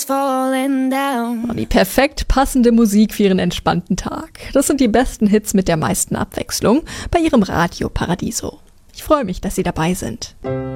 falling down. Und die perfekt passende Musik für Ihren entspannten Tag. Das sind die besten Hits mit der meisten Abwechslung bei Ihrem Radio Paradiso. Ich freue mich, dass Sie dabei sind.